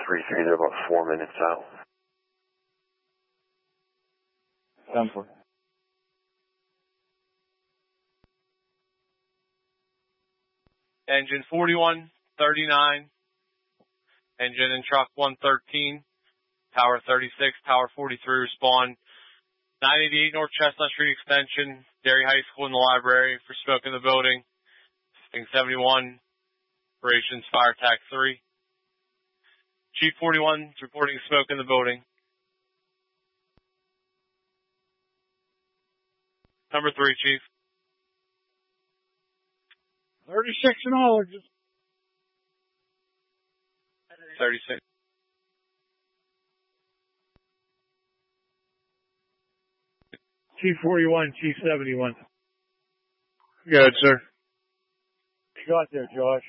3-3, they're about 4 minutes out. Done for. Engine 4139, engine and truck 113, tower 36, tower 43, respond 988 North Chestnut Street Extension, Derry High School in the library for smoke in the building. Thing 71, operations fire attack 3. Chief 41 is reporting smoke in the building. Number 3, Chief. 36 acknowledges. 36. Chief 41, Chief 71. Good, sir. You got there, Josh.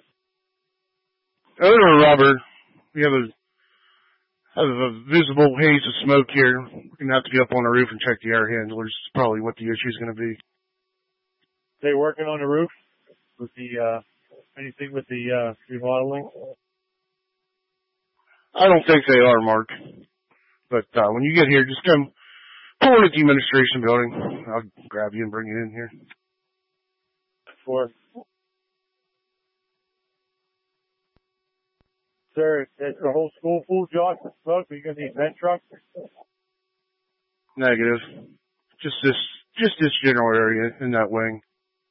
Other Robert, we have a visible haze of smoke here. We're going to have to get up on the roof and check the air handlers. It's probably what the issue is going to be. They working on the roof with the, anything with the, remodeling? I don't think they are, Mark. But, when you get here, just come pull in at the administration building. I'll grab you and bring you in here. Sir, is the whole school full, Josh, with smoke? Are you going to need vent trucks? Negative. Just this general area in that wing.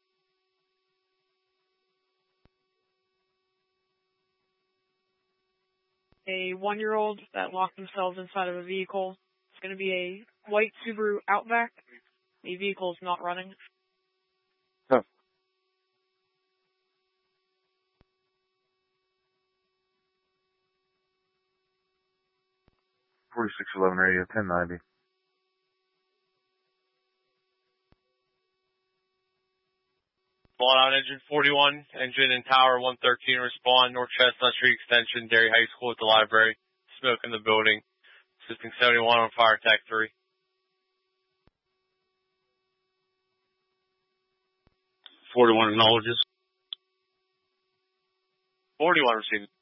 A 1-year-old that locked themselves inside of a vehicle. It's going to be a white Subaru Outback. The vehicle is not running. Huh. .4611 radio, 1090. Falling on engine 41, engine and tower 113, respond North Chestnut Street Extension, Derry High School at the library. Smoke in the building. Assisting 71 on fire attack 3. 41 acknowledges. 41 receiving.